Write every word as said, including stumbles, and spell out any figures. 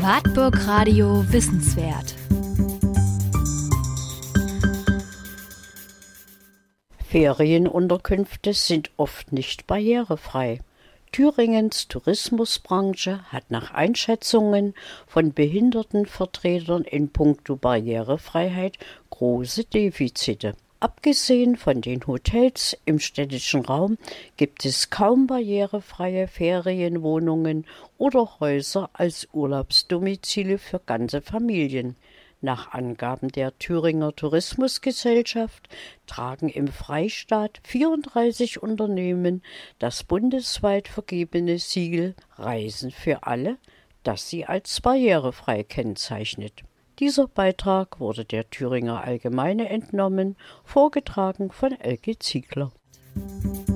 Wartburg Radio Wissenswert. Ferienunterkünfte sind oft nicht barrierefrei. Thüringens Tourismusbranche hat nach Einschätzungen von Behindertenvertretern in puncto Barrierefreiheit große Defizite. Abgesehen von den Hotels im städtischen Raum gibt es kaum barrierefreie Ferienwohnungen oder Häuser als Urlaubsdomizile für ganze Familien. Nach Angaben der Thüringer Tourismusgesellschaft tragen im Freistaat vierunddreißig Unternehmen das bundesweit vergebene Siegel Reisen für alle, das sie als barrierefrei kennzeichnet. Dieser Beitrag wurde der Thüringer Allgemeine entnommen, vorgetragen von Elke Ziegler.